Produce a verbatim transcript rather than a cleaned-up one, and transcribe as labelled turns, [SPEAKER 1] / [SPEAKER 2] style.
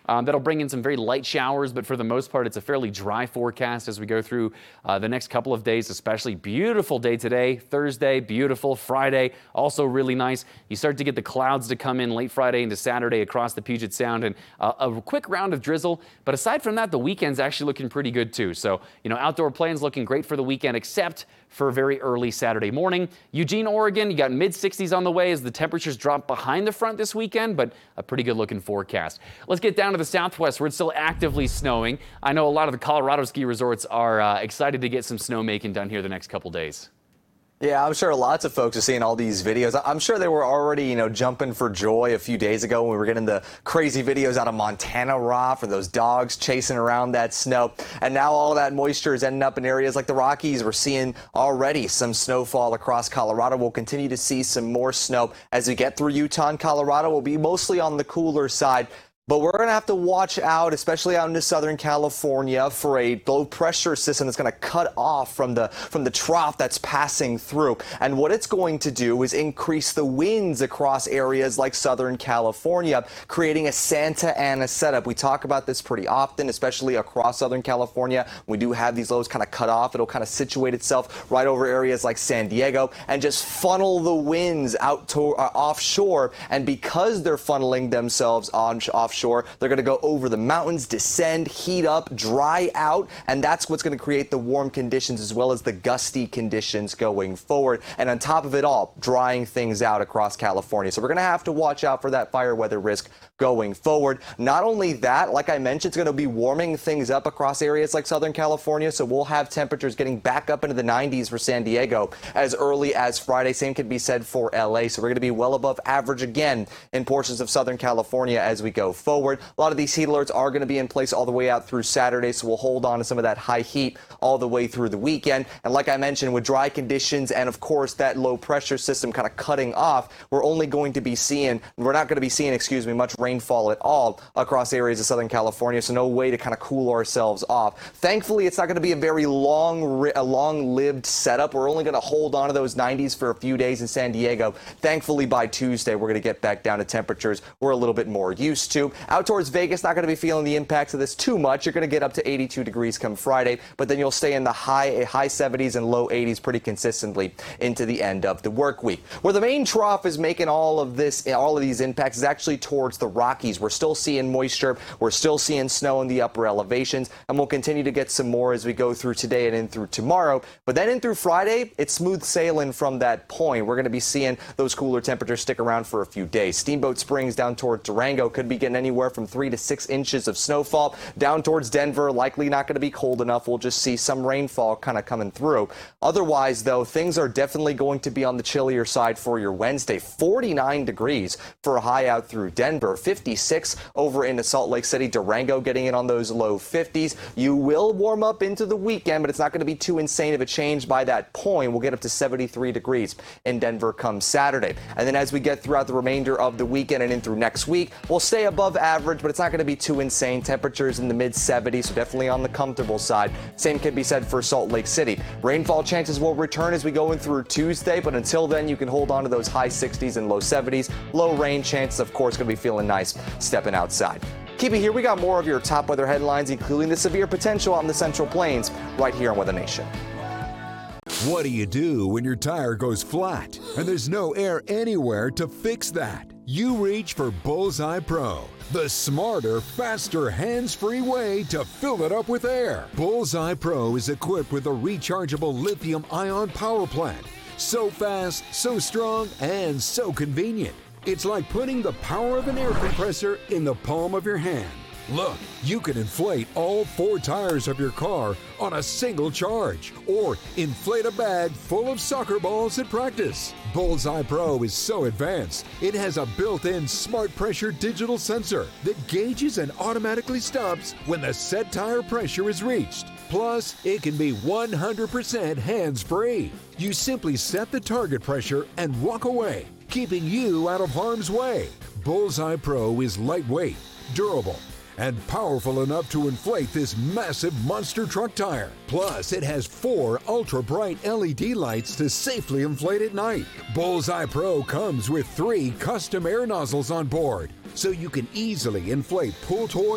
[SPEAKER 1] Um, that'll bring in some very light showers, but for the most part, it's a fairly dry forecast as we go through uh, the next couple of days, especially. Beautiful day today, Thursday, beautiful. Friday, also really nice. You start to get the clouds to come in late Friday into Saturday across the Puget Sound, and uh, a quick round of drizzle. But aside from that, the weekend's actually looking pretty good too. So, you know, outdoor plans looking great for the weekend, except for very early Saturday morning. Eugene, Oregon, you got mid sixties on the way as the temperatures drop behind the front this weekend, but a pretty good looking forecast. Let's get down to the southwest where it's still actively snowing. I know a lot of the Colorado ski resorts are uh, excited to get some snowmaking done here the next couple days.
[SPEAKER 2] Yeah, I'm sure lots of folks are seeing all these videos. I'm sure they were already, you know, jumping for joy a few days ago when we were getting the crazy videos out of Montana raw for those dogs chasing around that snow. And now all that moisture is ending up in areas like the Rockies. We're seeing already some snowfall across Colorado. We'll continue to see some more snow as we get through Utah and Colorado. We'll be mostly on the cooler side. But we're going to have to watch out, especially out into Southern California, for a low pressure system that's going to cut off from the from the trough that's passing through. And what it's going to do is increase the winds across areas like Southern California, creating a Santa Ana setup. We talk about this pretty often, especially across Southern California. We do have these lows kind of cut off. It'll kind of situate itself right over areas like San Diego and just funnel the winds out to uh, offshore. And because they're funneling themselves on offshore, Shore. They're going to go over the mountains, descend, heat up, dry out, and that's what's going to create the warm conditions as well as the gusty conditions going forward. And on top of it all, drying things out across California. So we're going to have to watch out for that fire weather risk going forward. Not only that, like I mentioned, it's going to be warming things up across areas like Southern California. So we'll have temperatures getting back up into the nineties for San Diego as early as Friday. Same could be said for L A. So we're going to be well above average again in portions of Southern California as we go forward. Forward. A lot of these heat alerts are going to be in place all the way out through Saturday, so we'll hold on to some of that high heat all the way through the weekend. And like I mentioned, with dry conditions and, of course, that low pressure system kind of cutting off, we're only going to be seeing, we're not going to be seeing, excuse me, much rainfall at all across areas of Southern California, so no way to kind of cool ourselves off. Thankfully, it's not going to be a very long, a long-lived setup. We're only going to hold on to those nineties for a few days in San Diego. Thankfully, by Tuesday, we're going to get back down to temperatures we're a little bit more used to. Out towards Vegas, not going to be feeling the impacts of this too much. You're going to get up to eighty-two degrees come Friday, but then you'll stay in the high high seventies and low eighties pretty consistently into the end of the work week. Where the main trough is making all of this, all of these impacts is actually towards the Rockies. We're still seeing moisture. We're still seeing snow in the upper elevations, and we'll continue to get some more as we go through today and in through tomorrow. But then in through Friday, it's smooth sailing from that point. We're going to be seeing those cooler temperatures stick around for a few days. Steamboat Springs down toward Durango could be getting anywhere from three to six inches of snowfall. Down towards Denver, likely not going to be cold enough. We'll just see some rainfall kind of coming through. Otherwise, though, things are definitely going to be on the chillier side for your Wednesday. forty-nine degrees for a high out through Denver. fifty-six over into Salt Lake City. Durango getting in on those low fifties. You will warm up into the weekend, but it's not going to be too insane of a change by that point. We'll get up to seventy-three degrees in Denver come Saturday. And then as we get throughout the remainder of the weekend and in through next week, we'll stay above average, but it's not going to be too insane. Temperatures in the mid seventies, so definitely on the comfortable side. Same can be said for Salt Lake City. Rainfall chances will return as we go in through Tuesday, but until then, you can hold on to those high sixties and low seventies. Low rain chances, of course, going to be feeling nice stepping outside. Keep it here. We got more of your top weather headlines, including the severe potential on the Central Plains, right here on Weather Nation.
[SPEAKER 3] What do you do when your tire goes flat and there's no air anywhere to fix that? You reach for Bullseye Pro, the smarter, faster, hands-free way to fill it up with air. Bullseye Pro is equipped with a rechargeable lithium-ion power plant. So fast, so strong, and so convenient. It's like putting the power of an air compressor in the palm of your hand. Look, you can inflate all four tires of your car on a single charge, or inflate a bag full of soccer balls at practice. Bullseye Pro is so advanced, it has a built-in smart pressure digital sensor that gauges and automatically stops when the set tire pressure is reached. Plus, it can be one hundred percent hands-free. You simply set the target pressure and walk away, keeping you out of harm's way. Bullseye Pro is lightweight, durable, and powerful enough to inflate this massive monster truck tire. Plus, it has four ultra-bright L E D lights to safely inflate at night. Bullseye Pro comes with three custom air nozzles on board, so you can easily inflate pool toys,